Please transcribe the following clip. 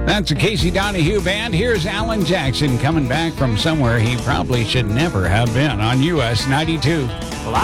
That's a Casey Donahue band. Here's Alan Jackson coming back from somewhere he probably should never have been on US 92.